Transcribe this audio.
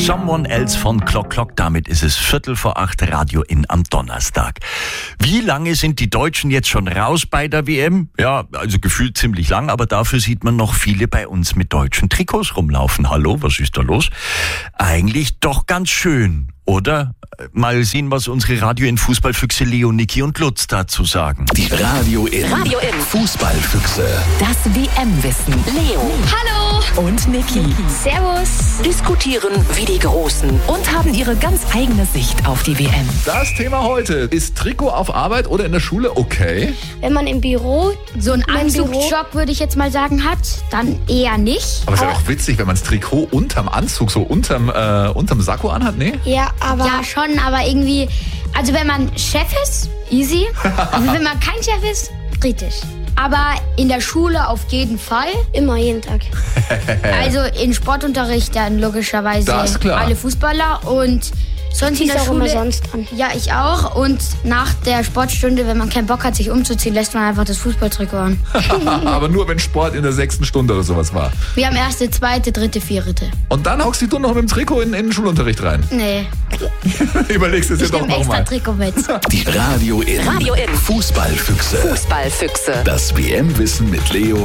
Someone Else von Clock. Damit ist es 7:45 Radio in am Donnerstag. Wie lange sind die Deutschen jetzt schon raus bei der WM? Ja, also gefühlt ziemlich lang, aber dafür sieht man noch viele bei uns mit deutschen Trikots rumlaufen. Hallo, was ist da los? Eigentlich doch ganz schön, oder? Mal sehen, was unsere Radio in Fußballfüchse Leo, Niki und Lutz dazu sagen. Die Radio in Fußballfüchse. Das WM-Wissen. Leo. Hallo. Und Niki. Servus. Diskutieren wie die Großen und haben ihre ganz eigene Sicht auf die WM. Das Thema heute. Ist Trikot auf Arbeit oder in der Schule okay? Wenn man im Büro so einen Anzugsjob, würde ich jetzt mal sagen, hat, dann eher nicht. Aber es ist ja auch witzig, wenn man das Trikot unterm Anzug, so unterm Sakko anhat, ne? Ja, aber ja, schon, aber irgendwie, also wenn man Chef ist, easy. Also wenn man kein Chef ist, kritisch. Aber in der Schule auf jeden Fall. Immer, jeden Tag. Also in Sportunterricht dann logischerweise alle Fußballer und sonst in der Schule. Immer sonst dran. Ja, ich auch. Und nach der Sportstunde, wenn man keinen Bock hat, sich umzuziehen, lässt man einfach das Fußballtrikot an. Aber nur, wenn Sport in der 6. Stunde oder sowas war. Wir haben 1., 2., 3., 4. Und dann hockst du noch mit dem Trikot in den Schulunterricht rein? Nee. Überlegst es dir doch nochmal. Ich nehme extra Trikot mit. Die Radio in Radio in Fußballfüchse. Fußballfüchse. Das WM-Wissen mit Leo